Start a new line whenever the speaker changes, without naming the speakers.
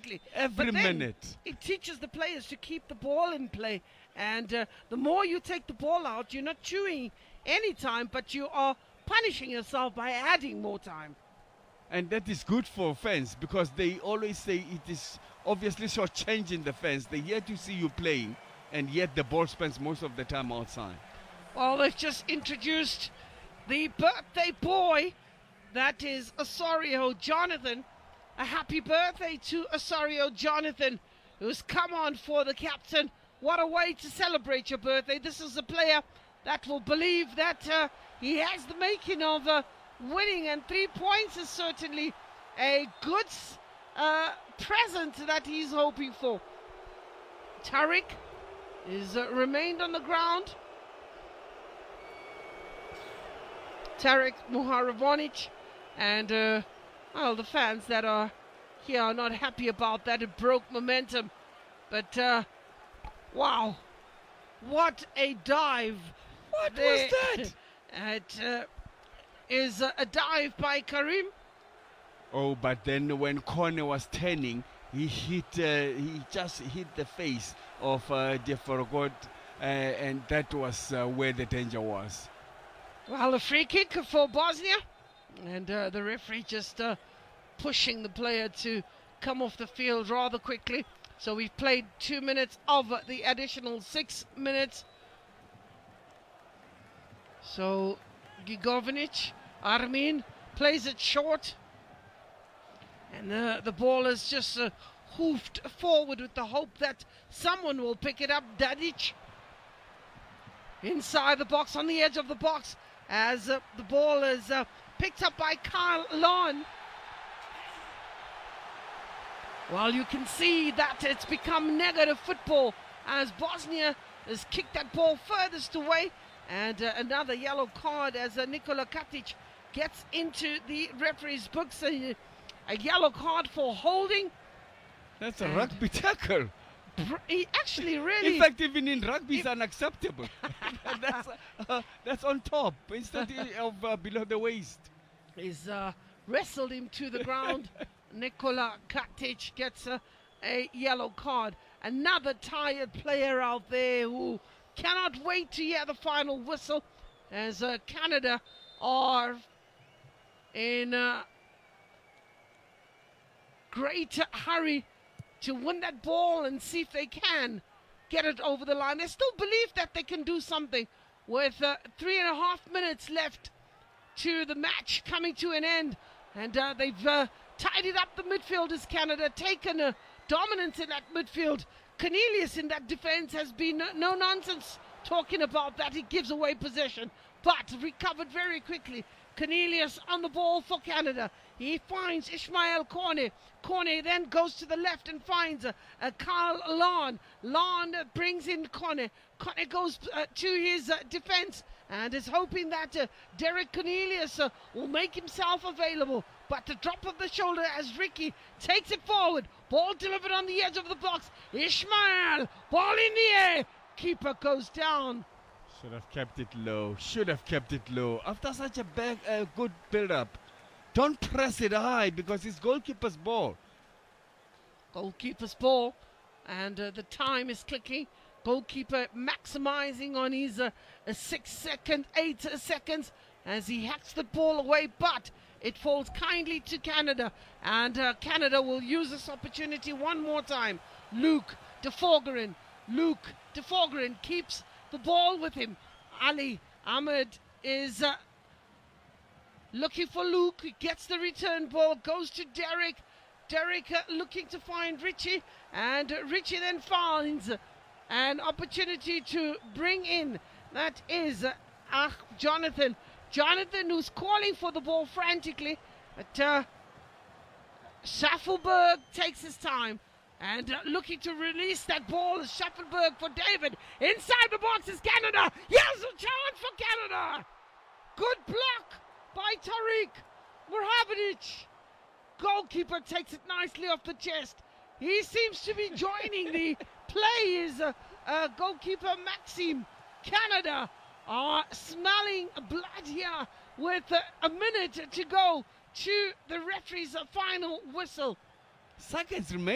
quickly.
Every minute.
It teaches the players to keep the ball in play. And the more you take the ball out, you're not chewing any time, but you are punishing yourself by adding more time.
And that is good for fans because they always say it is obviously short-changing the fans. They here to see you playing, and yet the ball spends most of the time outside.
Well, they've just introduced the birthday boy. That is Osorio Jonathan. A happy birthday to Osorio Jonathan, who's come on for the captain. What a way to celebrate your birthday. This is a player that will believe that he has the making of winning, and 3 points is certainly a good present that he's hoping for. Tariq is remained on the ground. Tariq Muharrabonic, and well, the fans that are here are not happy about that. It broke momentum, but wow, what a dive.
What was that?
It is a dive by Karim.
Oh, but then when Kone was turning, he just hit the face of De Forgot, and that was where the danger was.
Well, a free kick for Bosnia, and the referee just pushing the player to come off the field rather quickly. So we've played 2 minutes of the additional 6 minutes. So Gigovinic, Armin plays it short, and the ball is just hoofed forward with the hope that someone will pick it up. Dadic inside the box, on the edge of the box, as the ball is picked up by Kyle Lon. Well, you can see that it's become negative football as Bosnia has kicked that ball furthest away, and another yellow card as Nikola Katic gets into the referee's books. A yellow card for holding.
That's a rugby tackle.
He actually really...
In fact, even in rugby, it's unacceptable. That's on top instead of below the waist.
He's wrestled him to the ground. Nikola Katic gets a yellow card. Another tired player out there who cannot wait to hear the final whistle, as Canada are in a great hurry to win that ball and see if they can get it over the line. They still believe that they can do something with 3.5 minutes left to the match coming to an end, and they've tidied up the midfield as Canada, taken a dominance in that midfield. Cornelius in that defense has been no nonsense talking about that. He gives away possession, but recovered very quickly. Cornelius on the ball for Canada. He finds Ismail Kone. Kone then goes to the left and finds Carl Lon. Lon brings in Kone. Kone goes to his defense and is hoping that Derek Cornelius will make himself available. But the drop of the shoulder as Ricky takes it forward. Ball delivered on the edge of the box. Ismail, ball in the air. Keeper goes down.
Should have kept it low. Should have kept it low. After such a good build-up, don't press it high because it's goalkeeper's ball.
Goalkeeper's ball, and the time is clicking. Goalkeeper maximizing on his 6 second, 8 seconds as he hacks the ball away, but it falls kindly to Canada, and Canada will use this opportunity one more time. Luke de Forgerin keeps the ball with him. Ali Ahmed is looking for Luke. He gets the return ball, goes to Derek. Derek looking to find Richie, and Richie then finds an opportunity to bring in, that is Jonathan. Jonathan, who's calling for the ball frantically, but Schaffelberg takes his time and looking to release that ball is Schaffelberg for David. Inside the box is Canada. Yes, a chance for Canada. Good block by Tariq Murhavanic. Goalkeeper takes it nicely off the chest. He seems to be joining the play. Is goalkeeper Maxime. Canada are smelling blood here with a minute to go to the referee's final whistle.
Seconds remain.